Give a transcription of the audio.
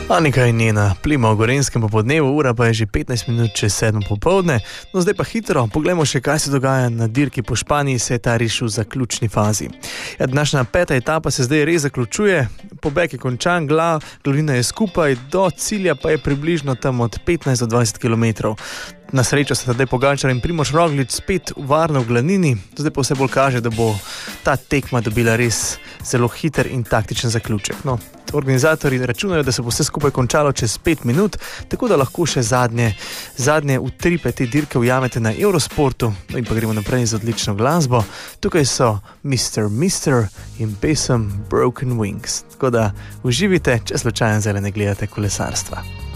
Anika in njena plima v Gorenjskem popodnevu, ura pa je že 15 minut čez 7 popoldne. No, zdaj pa hitro, poglejmo še, kaj se dogaja na dirki po Španiji, se je ta rešil v zaključni fazi. Ja, današnja 5. etapa se zdaj res zaključuje, pobeg je končan, glavnina je skupaj, do cilja pa je približno tam od 15 do 20 km. Na srečo se Tadej Pogačar in Primož Roglič spet varno v glavnini, zdaj pa vse bolj kaže, da bo ta tekma dobila res zelo hiter in taktičen zaključek. No, organizatorji računajo, da se bo vse skupaj končalo čez 5 minut, tako da lahko še zadnje utripe te dirke ujamete na Eurosportu. No in pa gremo naprej z odlično glasbo. Tukaj so Mr. in pesem Broken Wings. Tako da uživite, če slučajno zdaj ne gledate kolesarstva.